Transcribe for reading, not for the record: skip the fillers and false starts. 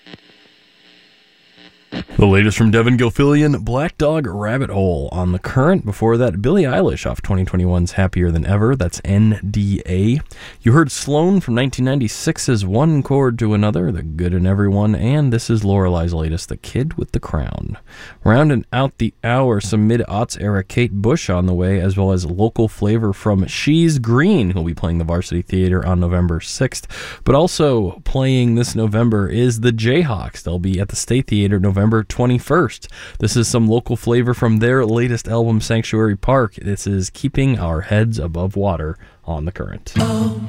The latest from Devin Gilfillian, Black Dog Rabbit Hole on The Current. Before that, Billie Eilish off 2021's Happier Than Ever. That's NDA. You heard Sloan from 1996's One Chord to Another, The Good in Everyone. And this is Lorelei's latest, The Kid with the Crown. Rounding out the hour, some mid-aughts era Kate Bush on the way, as well as local flavor from She's Green, who'll be playing the Varsity Theater on November 6th. But also playing this November is the Jayhawks. They'll be at the State Theater November 21st. This is some local flavor from their latest album, Sanctuary Park. This is Keeping Our Heads Above Water on The Current. Oh.